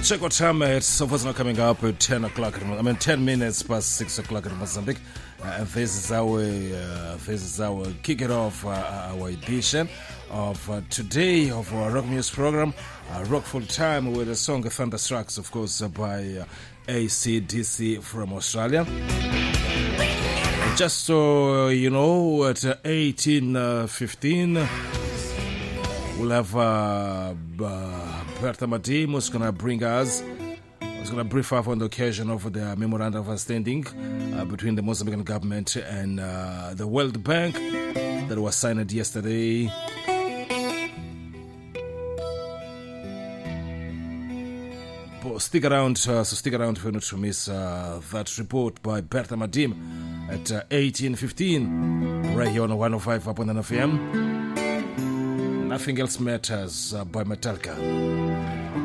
Check what time it's now coming up at 10 o'clock. 10 minutes past 6 o'clock in Mozambique. This is our kick it off, our edition of today of our rock news program, Rock Full Time, with the song Thunderstrucks, of course, by AC/DC from Australia. Just so you know, at 18:15, we'll have Bertha Madim, who's going to bring us, who's going to brief up on the occasion of the memorandum of understanding between the Mozambican government and the World Bank that was signed yesterday. Stick around if you're not to miss that report by Bertha Madim at 18:15, right here on 105.9 FM. Nothing Else Matters by Metallica.